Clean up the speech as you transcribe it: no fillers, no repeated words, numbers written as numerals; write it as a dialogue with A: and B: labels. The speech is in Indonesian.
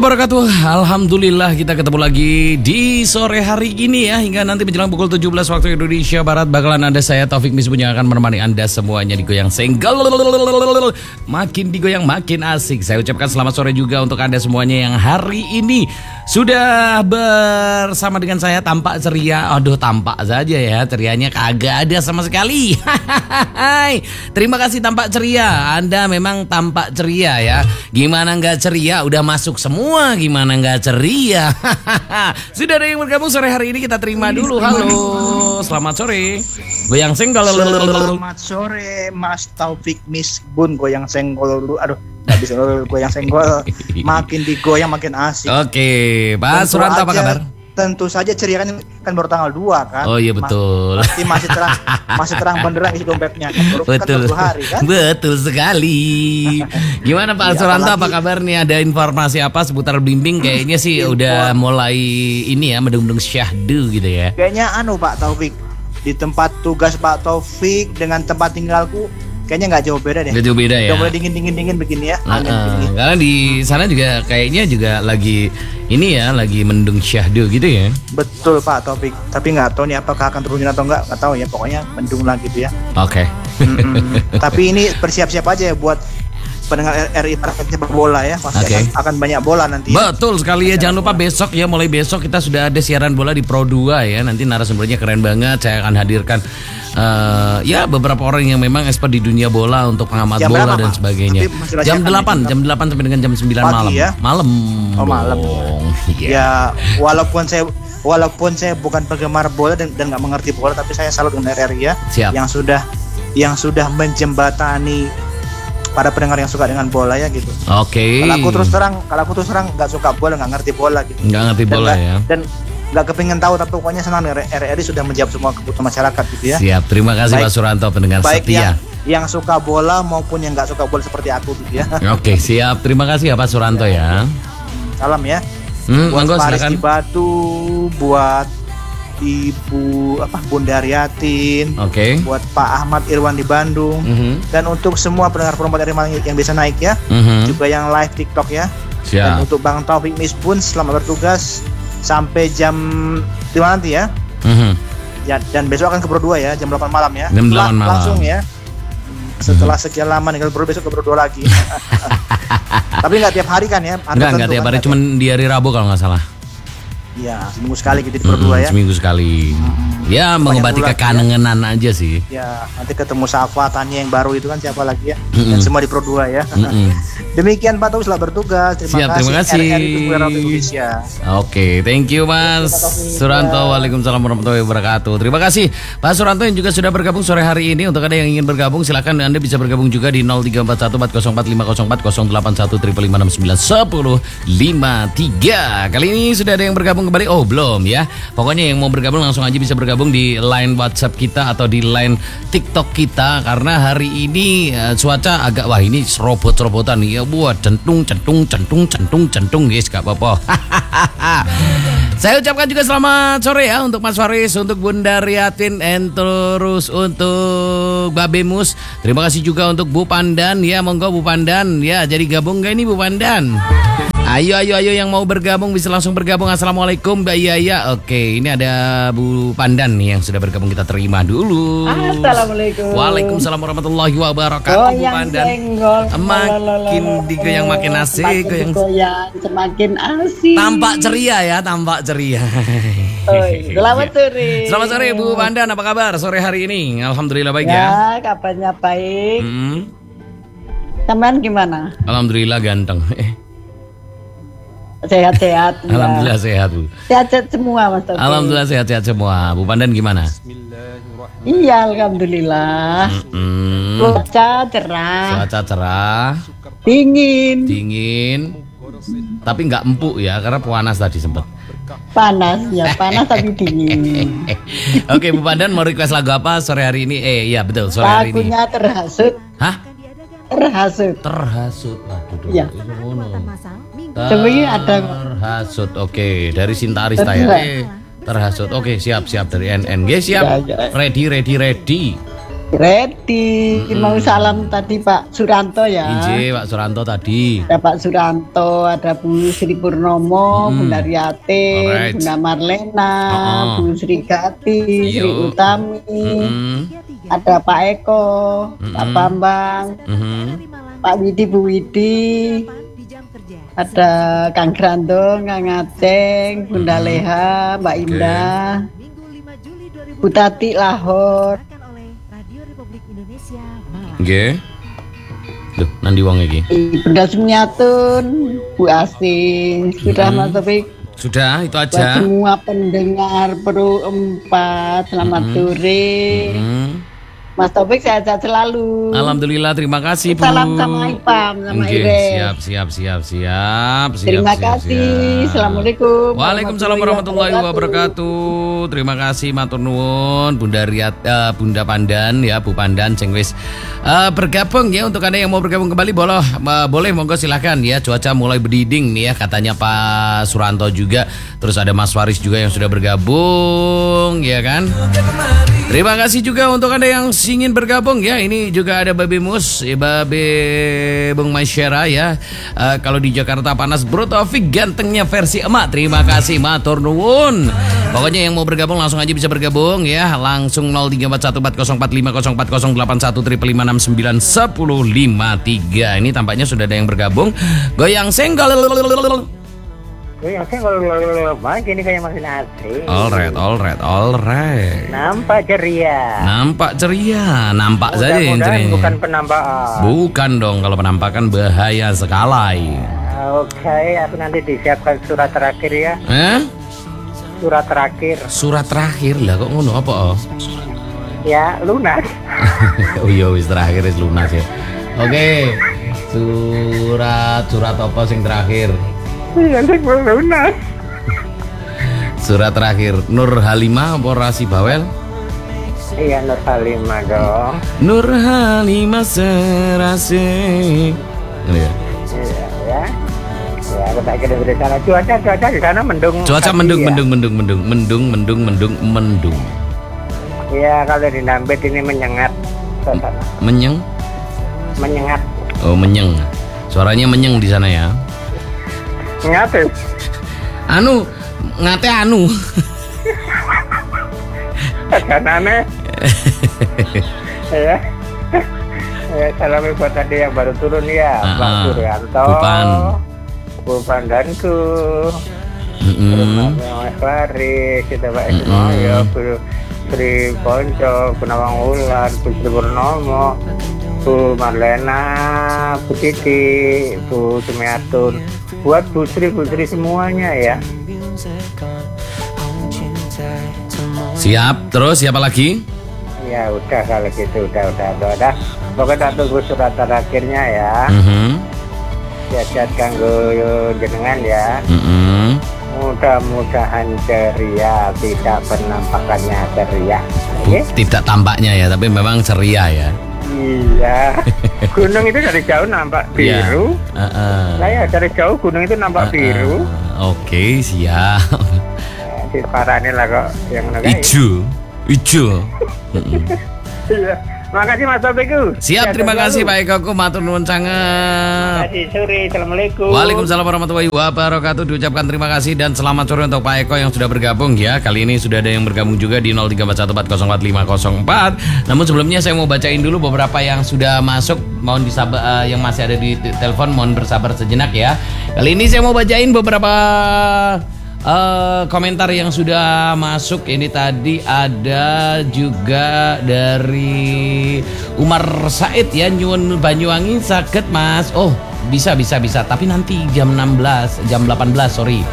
A: wabarakatuh. Alhamdulillah kita ketemu lagi di sore hari ini ya. Hingga nanti menjelang pukul 17 waktu Indonesia Barat bakalan ada saya Taufik Misbun yang akan menemani Anda semuanya di Goyang Senggol. Makin digoyang makin asik. Saya ucapkan selamat sore juga untuk Anda semuanya yang hari ini sudah bersama dengan saya tampak ceria. Aduh, tampak saja ya, cerianya kagak ada sama sekali. Terima kasih tampak ceria. Anda memang tampak ceria ya. Gimana nggak ceria? Udah masuk semua, gimana nggak ceria? Sudah ada yang bergabung sore hari ini, kita terima dulu. Halo, selamat sore. Goyang senggol.
B: Selamat sore Mas Taufik Misbun. Goyang senggol. Aduh, nggak bisa goyang senggol. Makin digoyang makin asik.
A: Oke, Pak Suranto apa kabar?
B: Tentu saja ceria kan baru tanggal 2 kan.
A: Oh iya betul.
B: Masih terang benderang isi dompetnya.
A: Betul.
B: Kan hari, kan?
A: Betul sekali. Gimana Pak Suranto, apa kabar nih? Ada informasi apa seputar Blimbing? Kayaknya sih udah mulai ini ya, mendung-mendung syahdu gitu ya.
B: Kayaknya Pak Taufik, di tempat tugas Pak Taufik dengan tempat tinggalku kayaknya nggak jauh beda deh.
A: Nggak jauh beda ya.
B: Nggak boleh dingin begini ya.
A: Karena di sana juga kayaknya juga lagi ini ya, lagi mendung syahdu gitu ya.
B: Betul Pak Taufik. Tapi nggak tahu nih apakah akan turun atau nggak tahu ya. Pokoknya mendung lah gitu ya.
A: Oke.
B: Tapi ini bersiap-siap aja ya buat pendengar RI sepak bola ya. Pasti akan banyak bola nanti.
A: Betul sekali ya. Jangan lupa besok ya, mulai besok kita sudah ada siaran bola di Pro 2 ya. Nanti narasumbernya keren banget. Saya akan hadirkan ya beberapa orang yang memang expert di dunia bola untuk pengamat
B: jam
A: bola
B: berapa,
A: dan sebagainya. Jam 8 sampai dengan jam 9
B: pagi,
A: malam.
B: Ya?
A: Malam.
B: Oh, malam. Ya, walaupun saya bukan penggemar bola dan nggak mengerti bola, tapi saya salut dengan RRI ya.
A: Siap.
B: Yang sudah menjembatani pada pendengar yang suka dengan bola ya gitu.
A: Oke.
B: Kalau aku terus terang nggak suka bola, nggak ngerti bola gitu.
A: Nggak ngerti bola ya.
B: Dan nggak kepingin tahu, tapi pokoknya senang RRI sudah menjawab semua kebutuhan masyarakat gitu ya.
A: Siap, terima kasih Pak Suranto, pendengar
B: baik
A: setia.
B: Yang suka bola maupun yang nggak suka bola seperti aku gitu ya.
A: Oke, siap, terima kasih ya Pak Suranto ya.
B: Salam ya.
A: Buat
B: Paris di Batu, buat Ibu Bunda Riatin, buat Pak Ahmad Irwan di Bandung, dan untuk semua pendengar perempuan dari Malang yang bisa naik ya, juga yang live TikTok ya.
A: Siap.
B: Dan untuk Bang Taufik Misbun, selamat bertugas sampai jam 5 nanti ya. Ya, dan besok akan ke Pro 2 ya, jam 8 malam ya.
A: Jam 8 malam.
B: Langsung ya. Setelah sekian lama nih, kalau besok ke Pro 2 lagi. Tapi nggak tiap hari kan ya?
A: Enggak tiap hari, cuma di hari Rabu kalau nggak salah.
B: Ya, seminggu sekali gitu di Pro 2 ya.
A: Seminggu sekali. Ya, mengobati kekangenan aja sih.
B: Ya, nanti ketemu Safa, Tanya yang baru itu kan siapa lagi ya. Dan semua di Pro 2 ya. Demikian Pak Taufik, selamat bertugas. Terima kasih. RRI Indonesia.
A: Oke, thank you Mas Suranto. Waalaikumsalam warahmatullahi wabarakatuh. Terima kasih Pak Suranto yang juga sudah bergabung sore hari ini. Untuk Anda yang ingin bergabung, silakan Anda bisa bergabung juga di 0341404504 Kali ini sudah ada yang bergabung kembali. Oh, belum ya. Pokoknya yang mau bergabung langsung aja bisa bergabung di line WhatsApp kita atau di line TikTok kita, karena hari ini cuaca agak ini serobot-serobotan nih ya, buat centung guys, gak apa-apa. Saya ucapkan juga selamat sore ya untuk Mas Faris, untuk Bunda Riatin, and terus untuk Babe Mus. Terima kasih juga untuk Bu Pandan ya, monggo Bu Pandan ya, jadi gabung gak ini Bu Pandan? Ayo yang mau bergabung bisa langsung bergabung. Assalamualaikum Mbak Yaya. Oke, ini ada Bu Pandan nih yang sudah bergabung, kita terima dulu.
C: Assalamualaikum.
A: Waalaikumsalam warahmatullahi wabarakatuh. Bu Pandan. Makin digoyang makin asik,
C: goyang semakin asik.
A: Tampak ceria ya, tampak ceria.
C: Selamat sore.
A: Selamat sore Bu Pandan, apa kabar sore hari ini? Alhamdulillah baik ya.
C: Ya, kabarnya baik. Teman gimana?
A: Alhamdulillah ganteng.
C: Sehat-sehat.
A: Alhamdulillah sehat Bu.
C: Sehat-sehat semua Mas Taufik.
A: Alhamdulillah sehat-sehat semua. Bu Pandan gimana?
C: Iya, alhamdulillah. Cuaca cerah. Dingin.
A: Tapi nggak empuk ya, karena panas tadi sempat.
C: Panas tapi dingin.
A: Oke, Bu Pandan mau request lagu apa sore hari ini? Iya betul, sore hari ini.
C: Lagunya Terhasut.
A: Hah? Terhasut. Aduh.
C: Iya.
A: Terhasut. Oke, dari Sinta Arista ya. Terhasut. Oke, siap dari NN. Siap.
C: Ya.
A: Ready.
C: Ready, mau salam tadi Pak Suranto ya.
A: Ije Pak Suranto tadi.
C: Ada Pak Suranto, ada Bu Sri Purnomo, Bunda Riatin, Bunda Marlena, Bu Sri Gati, Sri Utami, ada Pak Eko, Pak Bambang, Pak Widi, Bu Widi, ada Kang Grandong, Kang Aceng, Bunda Leha, Mbak Indah, Bu Tati Lahor.
A: Nggih. Loh, nandi wong iki?
C: Bunda Sumiatun, Bu Asih, sudah Mas Topik.
A: Sudah, itu aja.
C: Buat semua pendengar Pro 4, selamat sore. Mas Topik sehat-sehat selalu.
A: Alhamdulillah, terima kasih Bu.
C: Salam sama Ipam, sama Ire.
A: Siap.
C: Terima kasih. Assalamualaikum.
A: Waalaikumsalam warahmatullahi wabarakatuh. Terima kasih matur nuwun Bunda Bunda Pandan ya, Bu Pandan sing wis bergabung ya. Untuk Anda yang mau bergabung kembali boleh monggo silakan ya. Cuaca mulai berdiding nih ya, katanya Pak Suranto juga. Terus ada Mas Faris juga yang sudah bergabung ya kan. Terima kasih juga untuk Anda yang ingin bergabung ya. Ini juga ada Babe Mus, Babe Bung Masyara ya. Kalau di Jakarta panas, Bro Taufik gantengnya versi emak. Terima kasih matur nuwun. Pokoknya yang mau bergabung langsung aja bisa bergabung ya. Langsung 0341405080 Ini tampaknya sudah ada yang bergabung. Goyang senggol.
D: Ini kayak masih asing.
A: Alright.
D: Nampak ceria.
A: Nampak saja yang ceria.
D: Bukan penampakan.
A: Bukan dong, kalau penampakan bahaya sekali.
D: Oke, aku nanti disiapkan surat terakhir ya. Surat terakhir
A: lah, kok ngono apa?
D: Ya, lunas.
A: Oh iya, wis terakhir wis lunas ya. Oke. Surat apa sing terakhir?
D: Iya, belum lunas.
A: Surat terakhir Nur Halimah apa Rasi Bawel?
D: Iya, Nur Halimah dong.
A: Nur Halimah serasi.
D: Iya. Ya, aku tak kira di sana. Cuaca di sana mendung.
A: Cuaca mendung.
D: Iya, kalau di Nambet ini menyengat. Menyengat.
A: Oh, menyeng. Suaranya menyeng di sana ya.
D: Ngate.
A: Ngate anu.
D: Kanane. Ya. Salam buat tadi yang baru turun ya, Pak Suryanto. Bu Pandanku. Mas Faris, kita Pak Ismoyo, Bu Sri Ponco, Bu Nawang Wulan, Bu Sri Purnomo, Bu Marlena, Bu Titi, Bu Sumiatun, buat Bu Sri semuanya ya.
A: Siap, terus siapa lagi?
D: Ya udah kalau gitu udah. Pokoknya tak tunggu surat terakhirnya ya. Siap-siap kanggo jenengan ya. Mudah-mudahan ceria, tidak penampakannya ceria.
A: Tidak tampaknya ya, tapi memang ceria ya.
D: Iya. Gunung itu dari jauh nampak biru. Saya dari jauh gunung itu nampak biru.
A: Oke, siap.
D: Si parane lah kok yang
A: ijo.
D: Iya. Makasih Mas Taufik.
A: Siap, terima kasih Pak Eko, matur nuwun sangat.
D: Terima kasih sore. Assalamualaikum.
A: Waalaikumsalam warahmatullahi wabarakatuh. Diucapkan terima kasih dan selamat sore untuk Pak Eko yang sudah bergabung ya. Kali ini sudah ada yang bergabung juga di 0341404504. Namun sebelumnya saya mau bacain dulu beberapa yang sudah masuk. Mohon disabar, yang masih ada di telepon mohon bersabar sejenak ya. Kali ini saya mau bacain beberapa komentar yang sudah masuk. Ini tadi ada juga dari Umar Said ya, nyuwun Banyuwangi saged Mas. Oh, bisa tapi nanti jam 18 sorry.